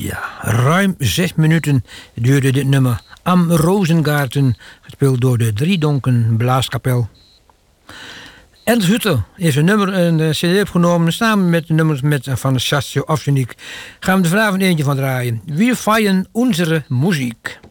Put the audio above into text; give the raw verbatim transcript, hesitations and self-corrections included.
Ja, ruim zes minuten duurde dit nummer. Am Rozengarten, gespeeld door de Driedonken Blaaskapel. Ernst Hutter heeft een nummer, een cd opgenomen, samen met de nummers met, van de Sascho Afseniek. Gaan we er vanavond eentje van draaien. Wir feiern unsere Musik.